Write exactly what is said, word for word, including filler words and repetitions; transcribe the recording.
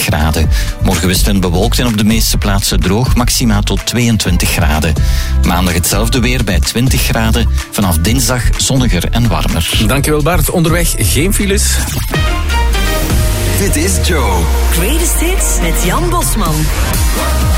graden. Morgen wisselend bewolkt en op de meeste plaatsen droog, maxima tot tweeëntwintig graden. Maandag hetzelfde weer bij twintig graden. Vanaf dinsdag zonniger en warmer. Dankjewel Bart. Onderweg geen files. Dit is Joe. Greatest Hits met Jan Bosman.